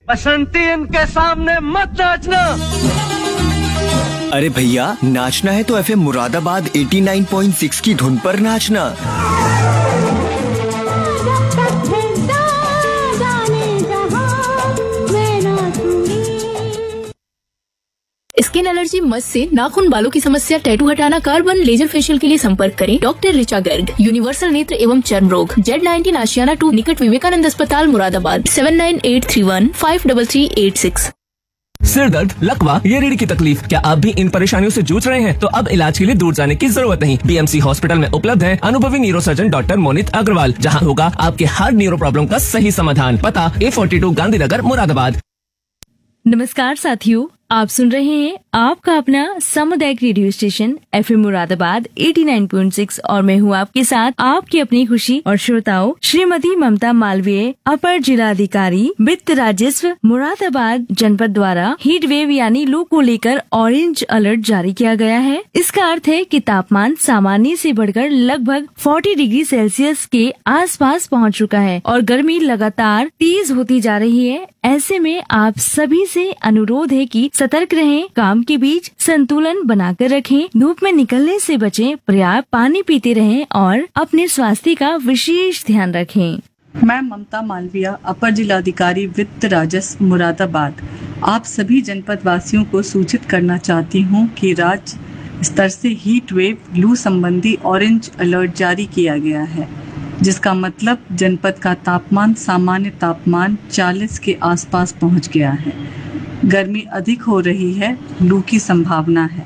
बसंती इनके सामने मत नाचना। अरे भैया, नाचना है तो एफएम मुरादाबाद 89.6 की धुन पर नाचना। स्किन एलर्जी, मस से नाखून, बालों की समस्या, टैटू हटाना, कार्बन लेजर फेशियल के लिए संपर्क करें डॉक्टर ऋचा गर्ग, यूनिवर्सल नेत्र एवं चर्म रोग, Z19 आशियाना 2 निकट विवेकानंद अस्पताल मुरादाबाद, 7983153386। सिर दर्द, लकवा या रीढ़ की तकलीफ, क्या आप भी इन परेशानियों से जूझ रहे हैं? तो अब इलाज के लिए दूर जाने की जरूरत नहीं। बीएमसी हॉस्पिटल में उपलब्ध है अनुभवी न्यूरोसर्जन डॉक्टर मोनित अग्रवाल, जहां होगा आपके हर न्यूरो प्रॉब्लम का सही समाधान। पता A42 गांधीनगर मुरादाबाद। नमस्कार साथियों, आप सुन रहे हैं आपका अपना सामुदायिक रेडियो स्टेशन एफएम मुरादाबाद 89.6 और मैं हूँ आपके साथ आपकी अपनी खुशी और श्रोताओं श्रीमती ममता मालवीय, अपर जिलाधिकारी वित्त राजस्व मुरादाबाद जनपद द्वारा हीट वेव यानी लू को लेकर ऑरेंज अलर्ट जारी किया गया है। इसका अर्थ है कि तापमान सामान्य से बढ़कर लगभग 40 डिग्री सेल्सियस के आसपास पहुँच चुका है और गर्मी लगातार तेज होती जा रही है। ऐसे में आप सभी से अनुरोध है कि सतर्क रहें, काम के बीच संतुलन बनाकर रखें, धूप में निकलने से बचें, पर्याप्त पानी पीते रहें और अपने स्वास्थ्य का विशेष ध्यान रखें। मैं ममता मालवीय, अपर जिलाधिकारी वित्त राजस्व मुरादाबाद, आप सभी जनपद वासियों को सूचित करना चाहती हूँ कि राज्य स्तर से हीट वेव लू संबंधी ऑरेंज अलर्ट जारी किया गया है, जिसका मतलब जनपद का तापमान सामान्य तापमान 40 के आसपास पहुंच गया है। गर्मी अधिक हो रही है, लू की संभावना है,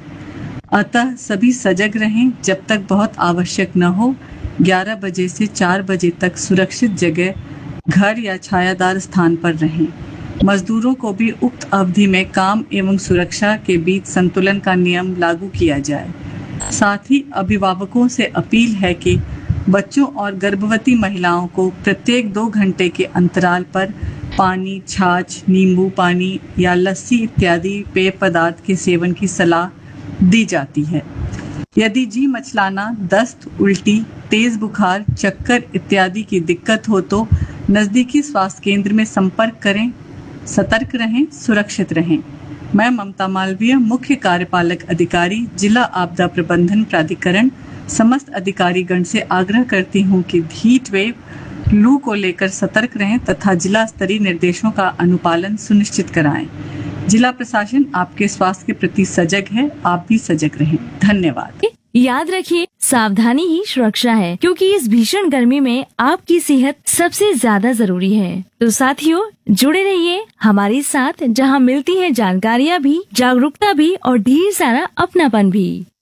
अतः सभी सजग रहें। जब तक बहुत आवश्यक न हो 11 बजे से 4 बजे तक सुरक्षित जगह, घर या छायादार स्थान पर रहें। मजदूरों को भी उक्त अवधि में काम एवं सुरक्षा के बीच संतुलन का नियम लागू किया जाए। साथ ही अभिभावकों से अपील है कि बच्चों और गर्भवती महिलाओं को प्रत्येक 2 घंटे के अंतराल पर पानी, छाछ, नींबू पानी या लस्सी इत्यादि पेय पदार्थ के सेवन की सलाह दी जाती है। यदि जी मचलाना, दस्त, उल्टी, तेज बुखार, चक्कर इत्यादि की दिक्कत हो तो नजदीकी स्वास्थ्य केंद्र में संपर्क करें। सतर्क रहें, सुरक्षित रहें। मैं ममता मालवीय, मुख्य कार्यपालक अधिकारी, जिला आपदा प्रबंधन प्राधिकरण, समस्त अधिकारीगण से आग्रह करती हूँ कि हीट वेव लू को लेकर सतर्क रहें तथा जिला स्तरीय निर्देशों का अनुपालन सुनिश्चित कराएं। जिला प्रशासन आपके स्वास्थ्य के प्रति सजग है, आप भी सजग रहें। धन्यवाद। याद रखिए, सावधानी ही सुरक्षा है, क्योंकि इस भीषण गर्मी में आपकी सेहत सबसे ज्यादा जरूरी है। तो साथियों, जुड़े रहिए हमारे साथ, जहां मिलती है जानकारियाँ भी, जागरूकता भी और ढेर सारा अपनापन भी।